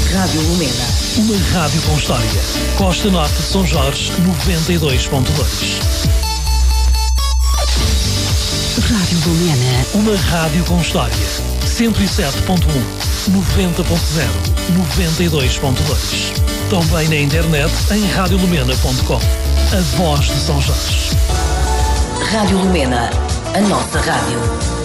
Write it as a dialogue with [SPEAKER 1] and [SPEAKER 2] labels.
[SPEAKER 1] Rádio Lumena.
[SPEAKER 2] Uma rádio com história. Costa Norte de São Jorge, 92.2.
[SPEAKER 1] Rádio Lumena.
[SPEAKER 2] Uma rádio com história. 107.1, 90.0, 92.2. Também na internet em radiolumena.com. A voz de São Jorge.
[SPEAKER 1] Rádio Lumena. A nossa rádio.